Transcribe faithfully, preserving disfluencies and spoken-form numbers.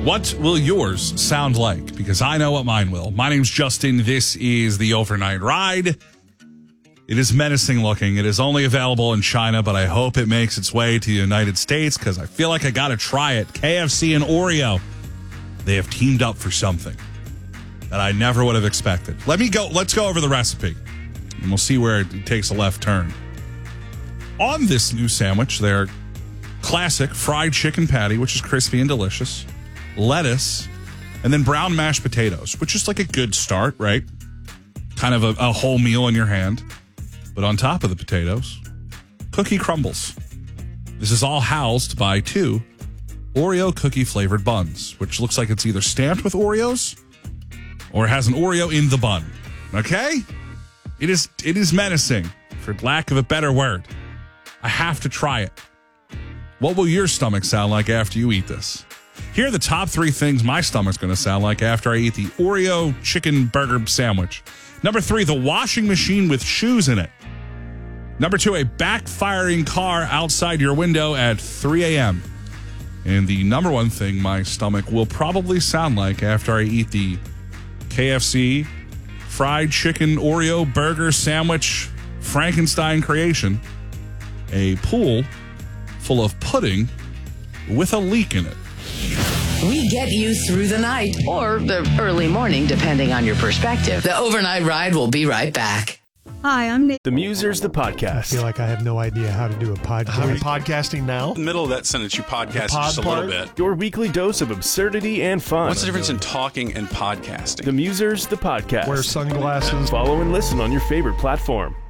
What will yours sound like? Because I know what mine will. My name's Justin. This is the Overnight Ride. It is menacing looking. It is only available in China, but I hope it makes its way to the United States because I feel like I got to try it. K F C and Oreo, they have teamed up for something that I never would have expected. Let me go. Let's go over the recipe, and we'll see where it takes a left turn. On this new sandwich, their classic fried chicken patty, which is crispy and delicious, lettuce, and then brown mashed potatoes, which is like a good start, right? Kind of a, a whole meal in your hand. But on top of the potatoes, cookie crumbles. This is all housed by two Oreo cookie flavored buns, which looks like it's either stamped with Oreos or has an Oreo in the bun. Okay? It is it is menacing, for lack of a better word. I have to try it. What will your stomach sound like after you eat this? Here are the top three things my stomach's going to sound like after I eat the Oreo chicken burger sandwich. Number three, the washing machine with shoes in it. Number two, a backfiring car outside your window at three a.m. And the number one thing my stomach will probably sound like after I eat the K F C fried chicken Oreo burger sandwich Frankenstein creation, a pool full of pudding with a leak in it. We get you through the night or the early morning, depending on your perspective. The Overnight Ride will be right back. Hi, I'm Nate. The Musers, the podcast. I feel like I have no idea how to do a podcast. How are you podcasting now? In the middle of that sentence, you podcast pod just a part? little bit. Your weekly dose of absurdity and fun. What's the difference in talking and podcasting? The Musers, the podcast. Wear sunglasses. Follow and listen on your favorite platform.